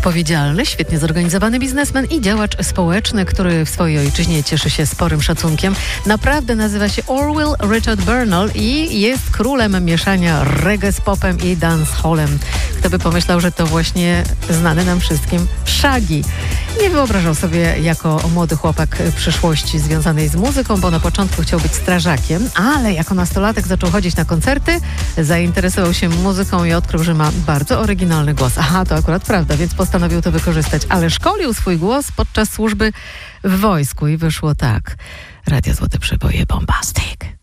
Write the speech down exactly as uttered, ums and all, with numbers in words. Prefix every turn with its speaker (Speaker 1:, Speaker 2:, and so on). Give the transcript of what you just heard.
Speaker 1: Odpowiedzialny, świetnie zorganizowany biznesmen i działacz społeczny, który w swojej ojczyźnie cieszy się sporym szacunkiem. Naprawdę nazywa się Orville Richard Burnell i jest królem mieszania reggae z popem i dancehallem. Kto by pomyślał, że to właśnie znany nam wszystkim Shaggy. Nie wyobrażał sobie jako młody chłopak przyszłości związanej z muzyką, bo na początku chciał być strażakiem, ale jako nastolatek zaczął chodzić na koncerty, zainteresował się muzyką i odkrył, że ma bardzo oryginalny głos. Aha, to akurat prawda, więc postanowił to wykorzystać, ale szkolił swój głos podczas służby w wojsku i wyszło tak. Radio Złote Przeboje Bombastic.